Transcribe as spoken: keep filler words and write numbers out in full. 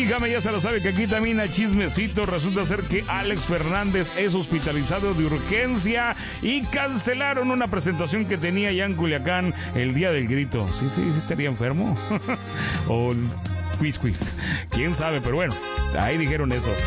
Oígame, ya se lo sabe que aquí también hay chismecito. Resulta ser que Alex Fernández es hospitalizado de urgencia y cancelaron una presentación que tenía ya en Culiacán el día del grito. Sí, sí, sí estaría enfermo. O quiz quiz. Quién sabe, pero bueno, ahí dijeron eso.